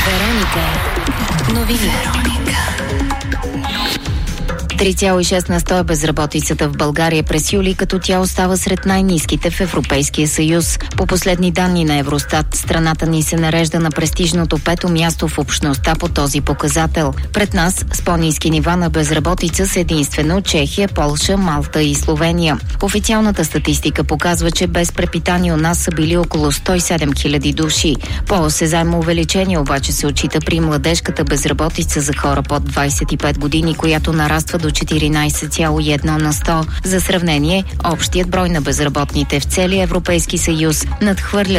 Вероника. Новини. 3,6% е безработицата в България през юли, като тя остава сред най-ниските в Европейския съюз. По последни данни на Евростат, страната ни се нарежда на престижното 5-то място в общността по този показател. Пред нас с по-ниски нива на безработица са единствено Чехия, Полша, Малта и Словения. Официалната статистика показва, че без препитание у нас са били около 107 хиляди души. По-осезаемо увеличение обаче се отчита при младежката безработица за хора под 25 години, която нараства до 14,1 на 100. За сравнение, общият брой на безработните в целия Европейски съюз надхвърля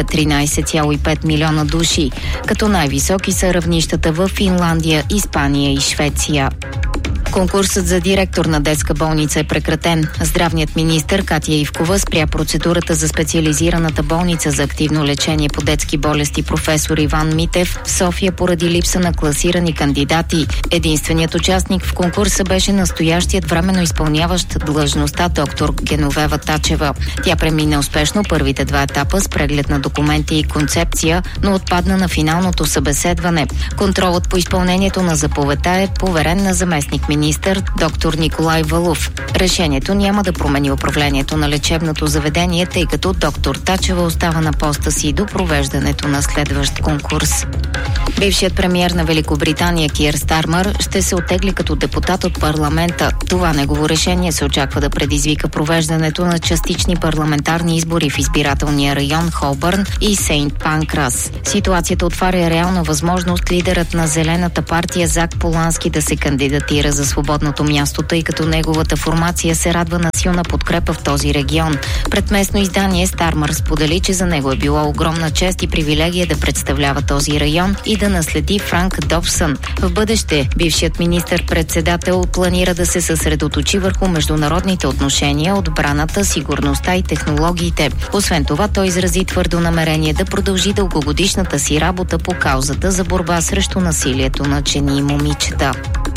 13,5 милиона души, като най-високи са равнищата в Финландия, Испания и Швеция. Конкурсът за директор на детска болница е прекратен. Здравният министър Катя Ивкова спря процедурата за специализираната болница за активно лечение по детски болести професор Иван Митев в София поради липса на класирани кандидати. Единственият участник в конкурса беше настоящият временно изпълняващ длъжността доктор Геновева Тачева. Тя премина успешно първите 2 етапа с преглед на документи и концепция, но отпадна на финалното събеседване. Контролът по изпълнението на заповедта е поверен на заместник-министър доктор Николай Валов. Решението няма да промени управлението на лечебното заведение, тъй като доктор Тачева остава на поста си до провеждането на следващ конкурс. Бившият премиер на Великобритания Киер Стармър ще се оттегли като депутат от парламента. Това негово решение се очаква да предизвика провеждането на частични парламентарни избори в избирателния район Холбърн и Сейнт Панкрас. Ситуацията отваря реална възможност лидерът на Зелената партия Зак Полански да се кандидатира за свободното място, тъй като неговата формация се радва на силна подкрепа в този регион. Пред местно издание Стармър сподели, че за него е било огромна чест и привилегия да представлява този район и да наследи Франк Добсън. В бъдеще бившият министър-председател планира да се съсредоточи върху международните отношения, отбраната, сигурността и технологиите. Освен това, той изрази твърдо намерение да продължи дългогодишната си работа по каузата за борба срещу насилието над жени и момичета.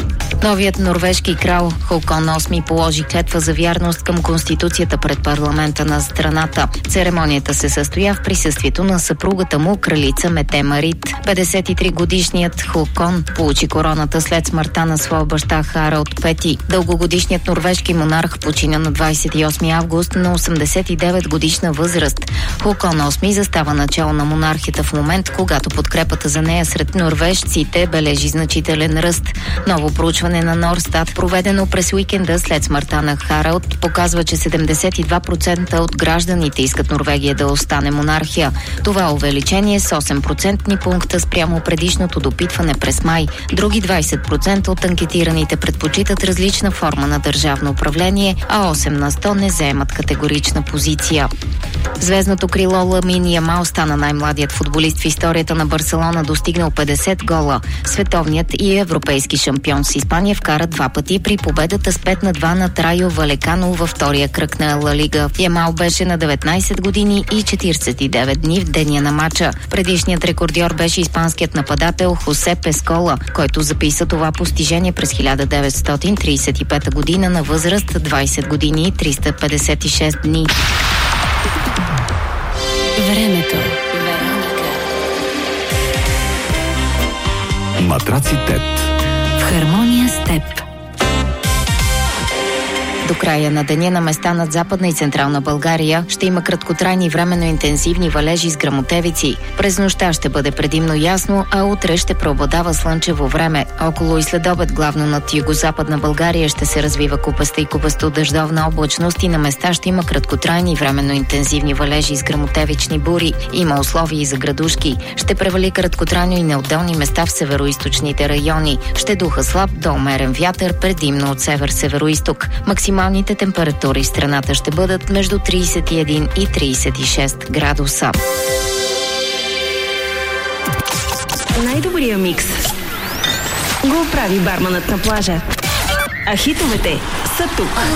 Новият норвежки крал Хокон VIII положи клетва за вярност към Конституцията пред парламента на страната. Церемонията се състоя в присъствието на съпругата му, кралица Мете Марит. 53-годишният Хокон получи короната след смъртта на своя баща Харалд V. Дългогодишният норвежки монарх почина на 28 август на 89 годишна възраст. Хокон VIII застава начало на монархията в момент, когато подкрепата за нея сред норвежците бележи значителен ръст. Ново проучване на Норстат, проведено през уикенда след смъртта на Харалд, показва, че 72% от гражданите искат Норвегия да остане монархия. Това увеличение с 8% пункта спрямо предишното допитване през май. Други 20% от анкетираните предпочитат различна форма на държавно управление, а 8 на 100 не заемат категорична позиция. Звездното крило Ламин Ямал стана най-младият футболист в историята на Барселона, достигнал 50 гола. Световният и европейски шампион с Испания вкара 2 пъти при победата с 5-2 над Райо Валекано във втория кръг на Ла Лига. Ямал беше на 19 години и 49 дни в деня на матча. Предишният рекордьор беше испанският нападател Хосе Пескола, който записа това постижение през 1935 година на възраст 20 години и 356 дни. Времето. Матраци ТЕТ. В хармония с теб. До края на деня на места над Западна и Централна България ще има краткотрайни временно интензивни валежи с гръмотевици. През нощта ще бъде предимно ясно, а утре ще преобладава слънчево време. Около и следобед главно над югозападна България ще се развива купаста и купасто-дъждовна облачност и на места ще има краткотрайни временно интензивни валежи с гръмотевични бури. Има условия и за градушки. Ще превали краткотрайно и на отделни места в североизточните райони. Ще духа слаб до умерен вятър, предимно от север-североизток. Максималните температури в страната ще бъдат между 31 и 36 градуса. Най-добрия микс го прави барманът на плажа. А хитовете са тук.